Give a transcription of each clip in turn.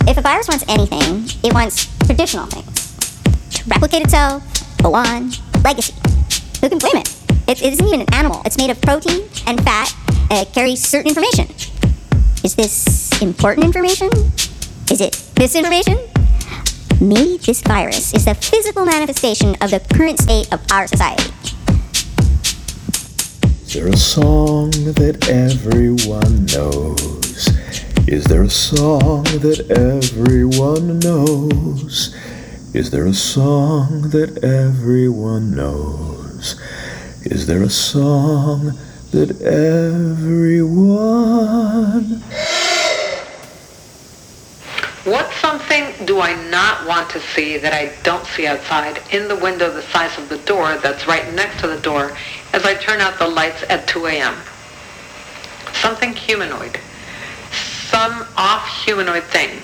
If a virus wants anything, it wants traditional things. To replicate itself, go on, legacy. Who can blame it? It isn't even an animal. It's made of protein and fat, and it carries certain information. Is this important information? Is it misinformation? Maybe this virus is the physical manifestation of the current state of our society. Is there a song that everyone knows? Is there a song that everyone knows? Is there a song that everyone knows? Is there a song that everyone... What something do I not want to see that I don't see outside in the window the size of the door that's right next to the door as I turn out the lights at 2 a.m.? Something humanoid. Some off-humanoid thing.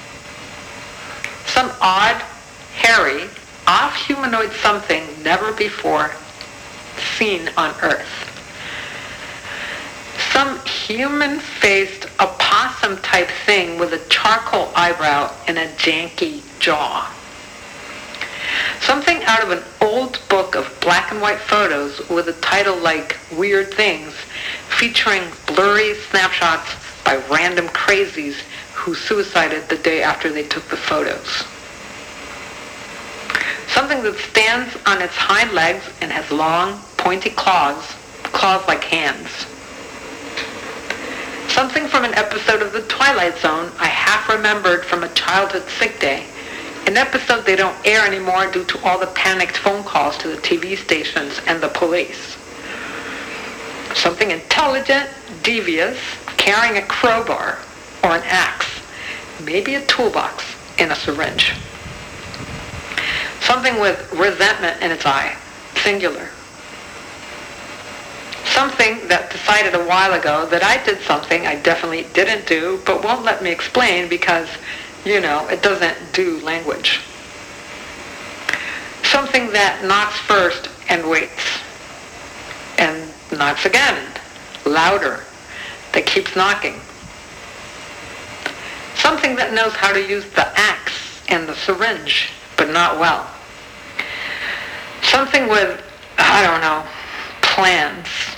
Some odd, hairy, off-humanoid something never before seen on Earth. Some human-faced opossum-type thing with a charcoal eyebrow and a janky jaw. Something out of an old book of black and white photos with a title like Weird Things, featuring blurry snapshots by random crazies who suicided the day after they took the photos. Something that stands on its hind legs and has long, pointy claws like hands. Something from an episode of The Twilight Zone I half remembered from a childhood sick day, an episode they don't air anymore due to all the panicked phone calls to the TV stations and the police. Something intelligent, devious, carrying a crowbar or an axe, maybe a toolbox and a syringe. Something with resentment in its eye, singular. Something that decided a while ago that I did something I definitely didn't do, but won't let me explain because, it doesn't do language. Something that knocks first and waits. And knocks again, louder, that keeps knocking. Something that knows how to use the axe and the syringe, but not well. Something with, plans.